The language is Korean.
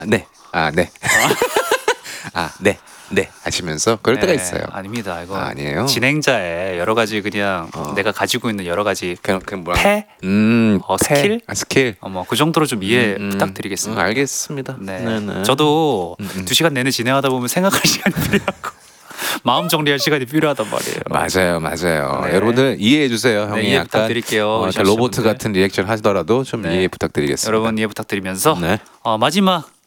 네. 네. 네. 네. 하시면서 그럴 때가 있어요. 아닙니다. 이거 아니에요. 진행자의 여러 가지 그냥 내가 가지고 있는 여러 가지 그냥 뭐라 패, 스킬, 스킬. 뭐 그 정도로 좀 이해 부탁드리겠습니다. 알겠습니다. 네. 저도 2시간 내내 진행하다 보면 생각할 시간이 필요하고 마음 정리할 시간이 필요하단 말이에요. 맞아요. 네. 여러분들 이해해 주세요. 형이 이해 약간 부탁드릴게요. 로봇 같은 리액션 하더라도 좀 네. 이해 부탁드리겠습니다. 여러분 이해 부탁드리면서 네. 마지막